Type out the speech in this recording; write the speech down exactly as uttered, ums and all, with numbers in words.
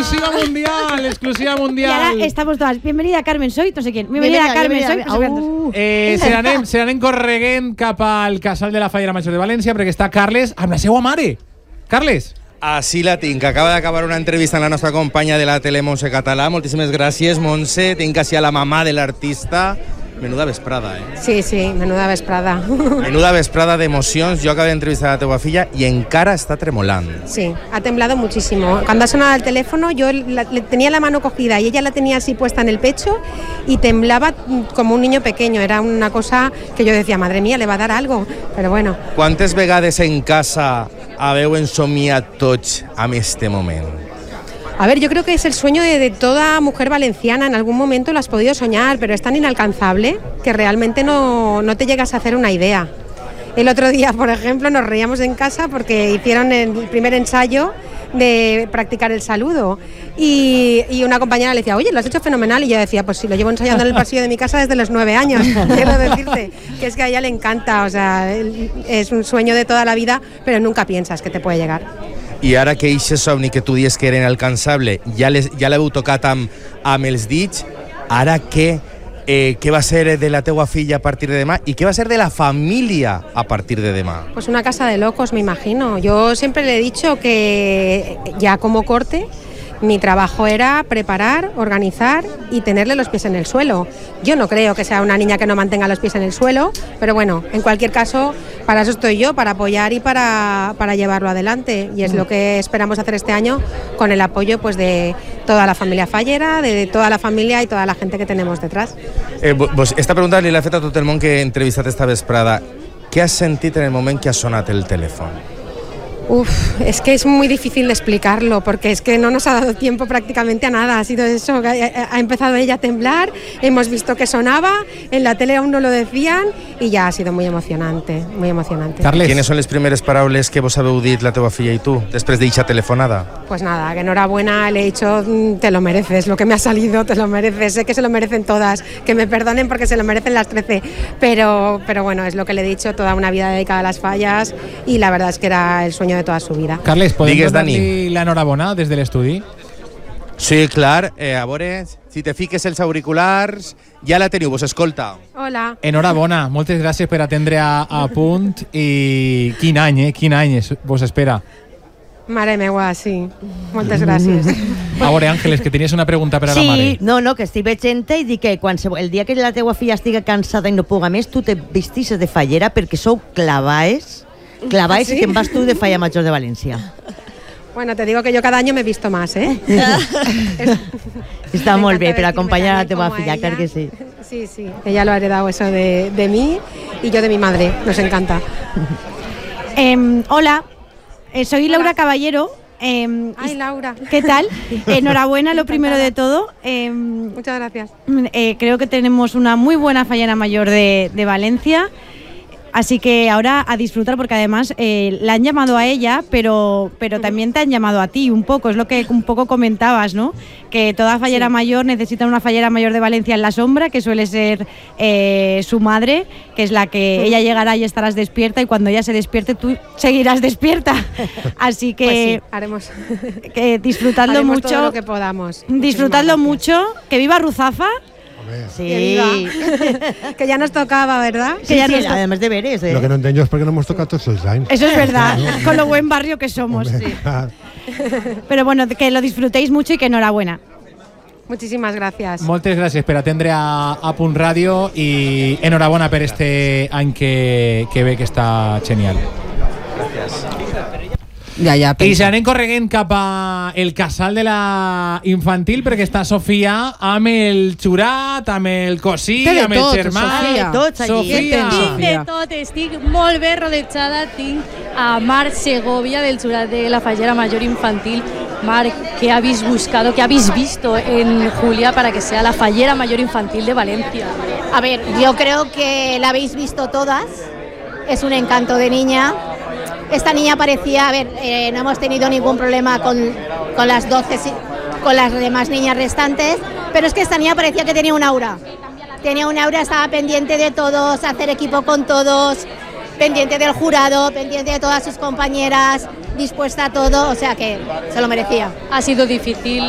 exclusiva mundial, exclusiva mundial. Y ahora estamos todas. Bienvenida, Carmen, soy no sé quién. Bienvenida, bienvenida Carmen, bienvenida, soy no sé uh, eh, se anem, se anem correguent cap al casal de la Fallera Major de València perquè està Carles amb la seva mare. Carles. Així la tinc. Acaba d'acabar una entrevista amb la nostra companya de la tele, Montse Català. Moltíssimes gràcies, Montse. Tinc així a la mamà de l'artista. Menuda vesprada, eh? Sí, sí, menuda vesprada. Menuda vesprada d'emocions. Jo acabo d'entrevistar a la teva filla i encara està tremolant. Sí, ha temblado muchísimo. Cuando ha sonado el teléfono, yo la, le tenía la mano cogida y ella la tenía así puesta en el pecho y temblaba como un niño pequeño. Era una cosa que yo decía, madre mía, le va a dar algo. Pero bueno. Quantes vegades en casa habeu ensomiat tots amb este moment? A ver, yo creo que es el sueño de, de toda mujer valenciana. En algún momento lo has podido soñar, pero es tan inalcanzable que realmente no, no te llegas a hacer una idea. El otro día, por ejemplo, nos reíamos en casa porque hicieron el primer ensayo de practicar el saludo y, y una compañera le decía, oye, lo has hecho fenomenal, y yo decía, pues sí, lo llevo ensayando en el pasillo de mi casa desde los nueve años. Quiero decirte que es que a ella le encanta, o sea, es un sueño de toda la vida, pero nunca piensas que te puede llegar. I ara que eixe somni que tu dius que era inalcançable ja l'heu tocat amb, amb els dits, ara què, eh, què va ser de la teua filla a partir de demà i què va ser de la família a partir de demà? Pues una casa de locos, me imagino. Yo siempre le he dicho que ya como corte mi trabajo era preparar, organizar y tenerle los pies en el suelo. Yo no creo que sea una niña que no mantenga los pies en el suelo, pero bueno, en cualquier caso, para eso estoy yo, para apoyar y para, para llevarlo adelante. Y es lo que esperamos hacer este año con el apoyo pues, de toda la familia Fallera, de toda la familia y toda la gente que tenemos detrás. Eh, vos, esta pregunta li l'ha fet a tot el món que he entrevistat esta vesprada. Què has sentit en el moment que ha sonat el telèfon? Uf, es que es muy difícil de explicarlo porque es que no nos ha dado tiempo prácticamente a nada. Ha sido eso, ha empezado ella a temblar, hemos visto que sonaba, en la tele aún no lo decían y ya ha sido muy emocionante, muy emocionante. Carles. Quines són les primeres paraules que vos haveu dit la teva filla i tu després d'eixa telefonada? Pues nada, que enhorabuena, le he dicho, te lo mereces, lo que me ha salido te lo mereces, sé que se lo merecen todas, que me perdonen porque se lo merecen las trece, pero, pero bueno, es lo que le he dicho, toda una vida dedicada a las fallas y la verdad es que era el sueño de toda su vida. Carles, podem donar-li l'enhorabona des de l'estudi? Sí, clar. Eh, a veure, si te fiques els auriculars, ja la teniu, vos escolta. Hola. Enhorabona, moltes gràcies per atendre a, a punt i quin any, eh? Quin any vos espera. Mare meua, sí. Moltes gràcies. A veure, Àngeles, que tenies una pregunta per a sí, la mare. Sí, no, no, que estic veient i dic que quan el dia que la teua filla estigui cansada i no puga més, tu te vestisses de fallera perquè sou clavaes, clavaes ¿sí? I te'n vas tu de Falla Major de València. Bueno, te digo que yo cada año me he visto más, ¿eh? Està molt bé per acompanyar a la teva filla, clar que sí. Sí, sí, ella lo ha heredado eso de, de mí y yo de mi madre, nos encanta. Eh, hola, eh, soy Laura hola. Caballero. Eh, Ay, Laura. ¿Qué tal? Enhorabuena, lo primero de todo. Eh, Muchas gracias. Eh, creo que tenemos una muy buena Fallera Mayor de, de Valencia. Así que ahora a disfrutar porque además eh, la han llamado a ella, pero, pero también te han llamado a ti un poco, es lo que un poco comentabas, ¿no? Que toda fallera sí. mayor necesita una fallera mayor de Valencia en la sombra, que suele ser eh, su madre, que es la que sí. ella llegará y estarás despierta y cuando ella se despierte tú seguirás despierta. Así que, pues sí, haremos. que disfrutadlo haremos mucho. Todo lo que podamos. Disfrutadlo mucho, que viva Ruzafa. Sí. Que, que ya nos tocaba, ¿verdad? Sí, que ya sí, nos to- además de veres. Eh. Lo que no entiendo es por qué no hemos tocado todos los años. Eso es verdad, no, con lo buen barrio que somos. Sí. Pero bueno, que lo disfrutéis mucho y que enhorabuena. Muchísimas gràcies. Moltes gràcies per atendre a, a Punt Ràdio i enhorabona per este any que, que ve que està genial. Gràcies. Ja, ja, I se anem correguent cap a el casal de la infantil perquè està Sofia amb el xurat, amb el cosí, Té de amb el tot, germà. Sofia. Tots allí. Sofia. Tinc de tot, estic molt bé rodejada. Tinc a Marc Segovia del xurat de la Fallera Mayor Infantil. Marc, ¿qué habéis buscado, qué habéis visto en Julia para que sea la Fallera Mayor Infantil de Valencia? A ver, yo creo que la habéis visto todas. Es un encanto de niña. Esta niña parecía, a ver, eh, no hemos tenido ningún problema con, con las doce, con las demás niñas restantes, pero es que esta niña parecía que tenía un aura. Tenía un aura, estaba pendiente de todos, hacer equipo con todos, pendiente del jurado, pendiente de todas sus compañeras, dispuesta a todo, o sea que se lo merecía. Ha sido difícil